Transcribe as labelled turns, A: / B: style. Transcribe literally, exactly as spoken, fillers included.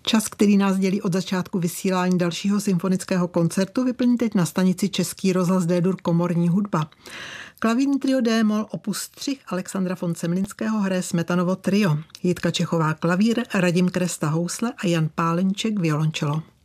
A: Čas, který nás dělí od začátku vysílání dalšího symfonického koncertu, vyplní teď na stanici Český rozhlas D-dur komorní hudba. Klavírní trio D-moll opus tři Alexandra von Semlinského hraje Smetanovo trio. Jitka Čechová klavír, Radim Kresta housle a Jan Pálenček violončelo.